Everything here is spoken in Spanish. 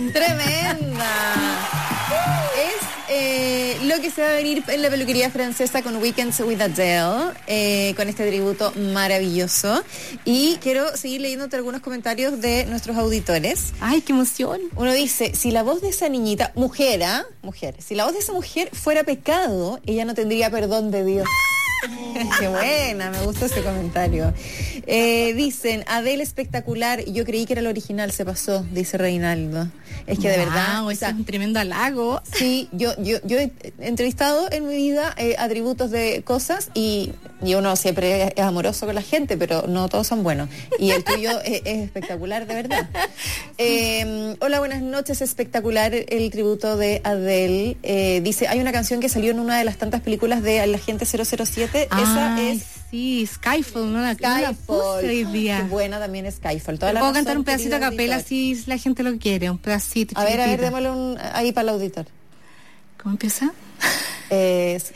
Tremenda. Es lo que se va a venir en la peluquería francesa con Weekends with Adele, con este tributo maravilloso. Y quiero seguir leyéndote algunos comentarios de nuestros auditores. ¡Ay, qué emoción! Uno dice, si la voz de esa niñita, mujer, si la voz de esa mujer fuera pecado, ella no tendría perdón de Dios. Qué buena, me gustó ese comentario. Dicen, Adele espectacular, yo creí que era el original, se pasó, dice Reinaldo. Es que de verdad, es un tremendo halago. Sí, yo he entrevistado en mi vida atributos de cosas y uno siempre es amoroso con la gente, pero no todos son buenos. Y el tuyo es espectacular, de verdad. Hola, buenas noches, espectacular el tributo de Adele. Dice, hay una canción que salió en una de las tantas películas de El Agente 007. Esa es... Sí, Skyfall, ¿no? Skyfall. Hoy día. Qué buena también es Skyfall. Puedo cantar un pedacito a capela si la gente lo quiere, un pedacito. A ver, démosle ahí para el auditor. ¿Cómo empieza?